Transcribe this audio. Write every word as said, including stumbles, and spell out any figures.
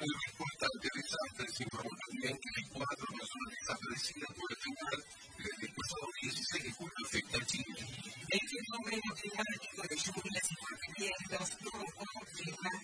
muy importante resaltar, se informó también que hay cuatro personas desaparecidas por el temblor desde el pasado dieciséis de julio afecta a Chile. El fenómeno climático de lluvias y tormentas provocó clima